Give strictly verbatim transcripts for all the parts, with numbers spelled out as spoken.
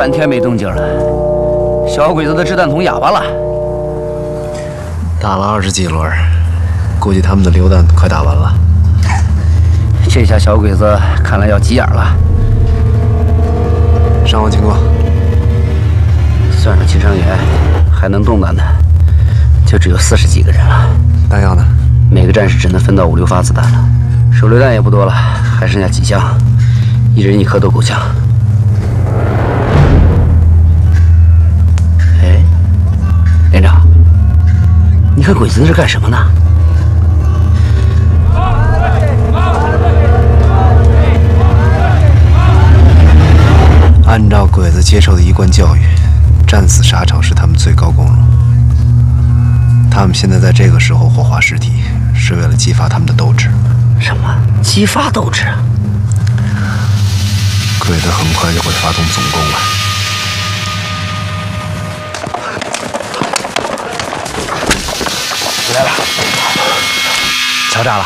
半天没动静了，小鬼子的掷弹筒哑巴了。 打了二十几轮，估计他们的榴弹快打完了。 这下小鬼子看来要急眼了。 伤亡情况？ 算上秦昌元，还能动弹的，就只有四十几个人了。 弹药呢？ 每个战士只能分到五六发子弹了，手榴弹也不多了，还剩下几箱，一人一颗都够呛。哎，连长，你看鬼子在这干什么呢？ 按照鬼子接受的一贯教育，战死沙场是他们最高光荣。他们现在在这个时候火化尸体，是为了激发他们的斗志。 什么？激发斗志？ 鬼子很快就会发动总攻了。 来了， 敲诈了，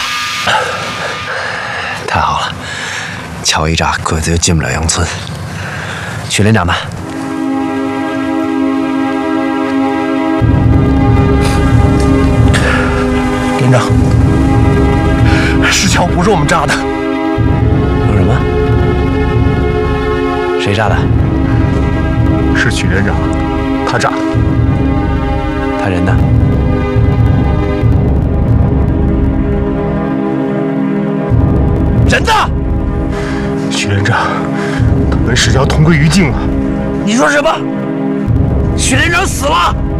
太好了！敲一炸，鬼子又进不了杨村。许连长呢？ 连长，是枪不是我们炸的。 有什么？谁炸的？ 是许连长，他炸的。 他人呢？ 人呢？ 许连长，他跟石桥同归于尽了。 你说什么？许连长死了？